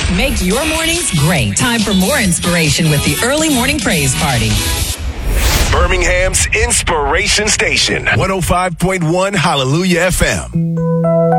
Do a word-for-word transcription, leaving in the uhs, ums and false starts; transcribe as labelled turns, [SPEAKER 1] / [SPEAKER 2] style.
[SPEAKER 1] Make your mornings great. Time for more inspiration with the Early Morning Praise Party.
[SPEAKER 2] Birmingham's Inspiration Station, one oh five point one Hallelujah F M.